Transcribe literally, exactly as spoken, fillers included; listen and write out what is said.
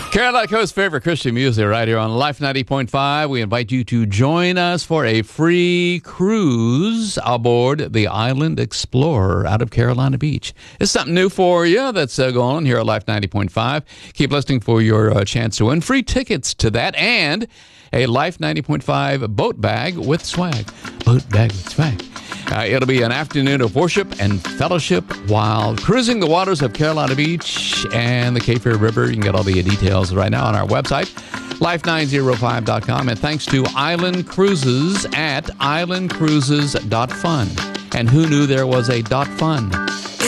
Carolina Coast's favorite Christian music right here on Life ninety point five. We invite you to join us for a free cruise aboard the Island Explorer out of Carolina Beach. It's something new for you that's uh, going on here at Life ninety point five. Keep listening for your uh, chance to win free tickets to that and a Life ninety point five boat bag with swag. Boat bag with swag. Uh, it'll be an afternoon of worship and fellowship while cruising the waters of Carolina Beach and the Cape Fear River. You can get all the details right now on our website, life nine oh five dot com. And thanks to Island Cruises at island cruises dot fun. And who knew there was a dot fun?